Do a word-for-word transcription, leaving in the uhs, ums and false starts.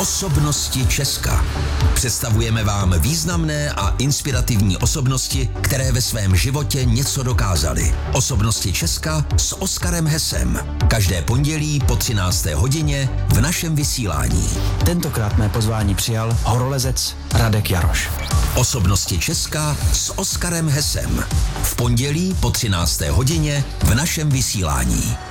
Osobnosti Česka. Představujeme vám významné a inspirativní osobnosti, které ve svém životě něco dokázaly. Osobnosti Česka s Oskarem Hesem. Každé pondělí po třinácté hodině v našem vysílání. Tentokrát mé pozvání přijal horolezec Radek Jaroš. Osobnosti Česka s Oskarem Hesem. V pondělí po třinácté hodině v našem vysílání.